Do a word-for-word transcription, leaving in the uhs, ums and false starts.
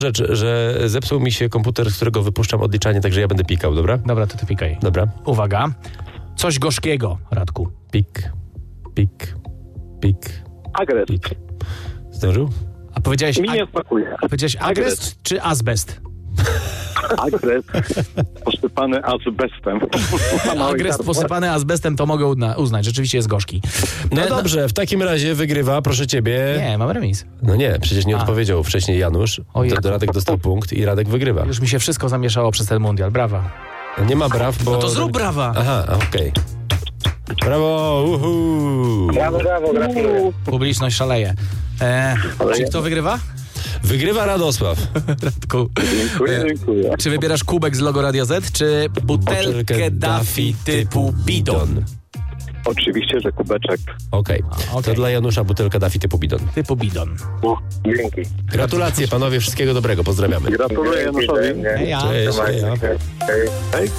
rzecz, że zepsuł mi się komputer, z którego wypuszczam odliczanie, także ja będę pikał, dobra? Dobra, to ty pikaj. Dobra. Uwaga. Coś gorzkiego, Radku. Pik, pik, pik, Agres. pik. Zdążył? A powiedziałeś, Mi nie ag- smakuje. a powiedziałeś agrest czy azbest? Agres posypany azbestem. Agrest posypany azbestem to mogę uzna- uznać. Rzeczywiście jest gorzki. No E, dobrze, w takim razie wygrywa, proszę ciebie. Nie, mam remis. No nie, przecież nie A. odpowiedział wcześniej Janusz. Ojej. To Radek dostał punkt i Radek wygrywa. Już mi się wszystko zamieszało przez ten mundial. Brawa. No nie ma braw, bo... No to zrób brawa. Aha, okej. Brawo, uhu. Brawo, brawo, gratuluję. Publiczność szaleje. E, czy kto wygrywa? Wygrywa Radosław. Radku. Dziękuję, dziękuję. Czy wybierasz kubek z logo Radia Z, czy butelkę Daffy typu bidon? Oczywiście, że kubeczek. Okej. okej. To dla Janusza butelka Daffy typu bidon. Typu bidon. Dzięki. Gratulacje panowie, wszystkiego dobrego, pozdrawiamy. Gratuluję Januszowi. Dzięki. Heja. Cześć, Trzymajcie heja. się. Hej. Hej.